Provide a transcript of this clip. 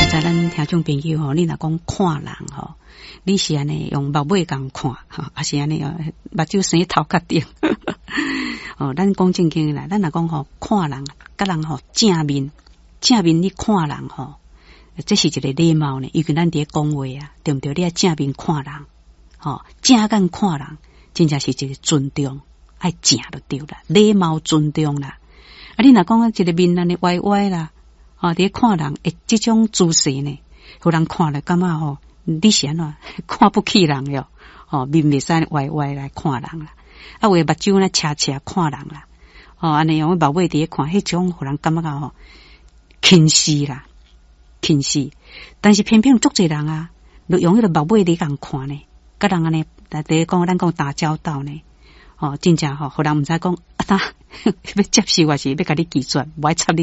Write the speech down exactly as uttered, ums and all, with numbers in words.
知咱听众朋友吼，你若讲看人吼，你是安尼用目尾共看吼，还是安尼哦，目睭生头壳顶？哦，咱讲正经啦，咱若讲吼看人，甲人吼正面，正面你看人吼，这是一个礼貌呢。因为咱伫讲话啊，对不对？你要正面看人，吼，正眼看人，真正是一个尊重，爱正就对啦，礼貌尊重啦。啊，你若讲一个面安尼歪歪啦。哦，伫看人，诶，这种姿势呢，互人看了感觉吼，你是安怎看不起人哟？哦，面袂使歪歪来看人啦，啊，为目睭咧斜斜看人啦，哦，安尼用目尾伫看，迄种互人感觉吼轻视啦，轻视。但是偏偏足侪人啊，就用迄个目尾伫共看呢，甲人安尼，来第讲咱讲打交道呢，哦，真正吼，互人毋知讲啊，呾要接受还是要甲你拒绝，无爱插你。